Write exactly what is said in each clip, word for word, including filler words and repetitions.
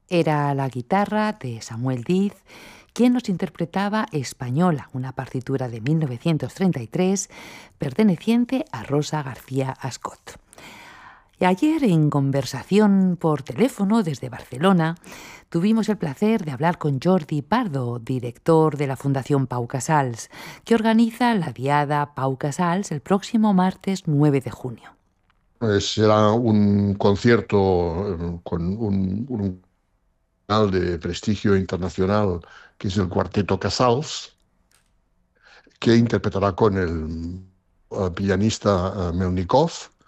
Era la guitarra de Samuel Díaz, quien nos interpretaba Española, una partitura de mil novecientos treinta y tres perteneciente a Rosa García Ascot. Y ayer, en conversación por teléfono desde Barcelona, tuvimos el placer de hablar con Jordi Pardo, director de la Fundación Pau Casals, que organiza la Diada Pau Casals el próximo martes nueve de junio. Eh, será un concierto eh, con un, un canal de prestigio internacional que es el Cuarteto Casals, que interpretará con el eh, pianista eh, Melnikov,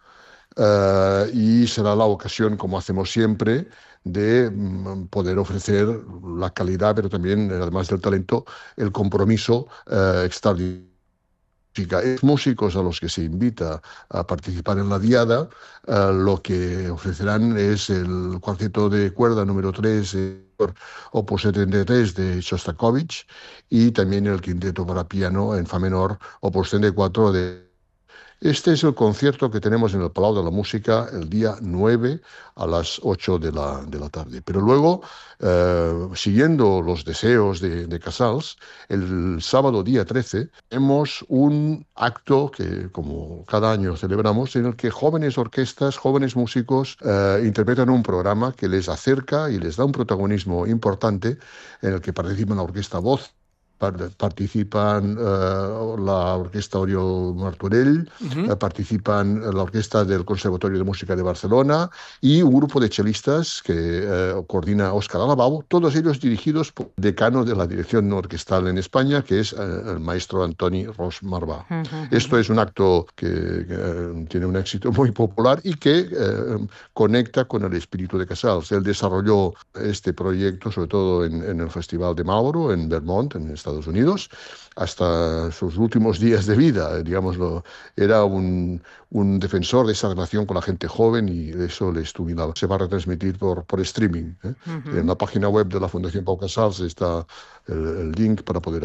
eh, y será la ocasión, como hacemos siempre, de mm, poder ofrecer la calidad, pero también, además del talento, el compromiso eh, extraordinario. Es músicos a los que se invita a participar en la diada. Eh, lo que ofrecerán es el cuarteto de cuerda número tres, eh, Opus setenta y tres de Shostakovich, y también el quinteto para piano en fa menor, Opus treinta y cuatro de... Este es el concierto que tenemos en el Palau de la Música el día nueve a las ocho de la, de la tarde. Pero luego, eh, siguiendo los deseos de, de Casals, el sábado día trece tenemos un acto que, como cada año celebramos, en el que jóvenes orquestas, jóvenes músicos eh, interpretan un programa que les acerca y les da un protagonismo importante, en el que participan la Orquesta Voz, participan uh, la Orquesta Oriol Martorell, Uh-huh. uh, participan la Orquesta del Conservatorio de Música de Barcelona y un grupo de chelistas que uh, coordina Óscar Alabau, todos ellos dirigidos por el decano de la dirección orquestal en España, que es uh, el maestro Antoni Ros Marvà. Uh-huh. Esto es un acto que, que uh, tiene un éxito muy popular y que uh, conecta con el espíritu de Casals. Él desarrolló este proyecto, sobre todo en, en el Festival de Marlborough, en Vermont, en Estados Unidos, hasta sus últimos días de vida, digámoslo. Era un, un defensor de esa relación con la gente joven y eso le estudiaba. Se va a retransmitir por, por streaming, ¿eh? Uh-huh. En la página web de la Fundación Pau Casals está el, el link para poder